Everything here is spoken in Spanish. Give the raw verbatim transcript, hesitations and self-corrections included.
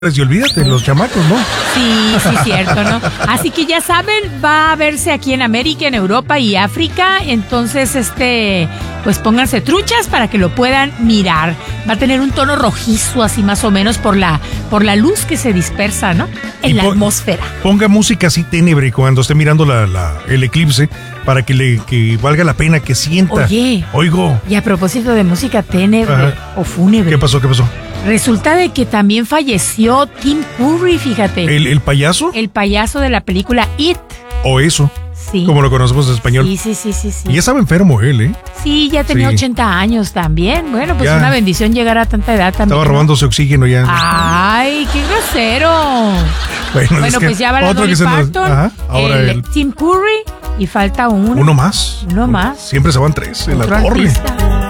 Y olvídate, los chamacos, ¿no? Sí, sí, cierto, ¿no? Así que ya saben, va a verse aquí en América, en Europa y África. Entonces, este, pues pónganse truchas para que lo puedan mirar. Va a tener un tono rojizo, así más o menos, por la, por la luz que se dispersa, ¿no? En Y la po- atmósfera. Ponga música así ténebre cuando esté mirando la, la, el eclipse para que le que valga la pena, que sienta. Oye. Oigo. Y a propósito de música ténebre Ajá. o fúnebre. ¿Qué pasó? ¿Qué pasó? Resulta de que también falleció Tim Curry, fíjate. ¿El, el payaso? El payaso de la película It. ¿O eso? Sí. Como lo conocemos en español. Sí, sí, sí, sí, sí. Y ya estaba enfermo él, ¿eh? Sí, ya tenía Sí. ochenta años también. Bueno, pues Ya. una bendición llegar a tanta edad también. Estaba ¿no? robándose oxígeno ya. Ay, qué grosero. bueno, Bueno, es que pues ya va la otro Dolly que se nos- Parton, Ajá, ahora el, el- Tim Curry y falta uno. uno más. Uno más. Siempre se van tres en la Otro torre. artista.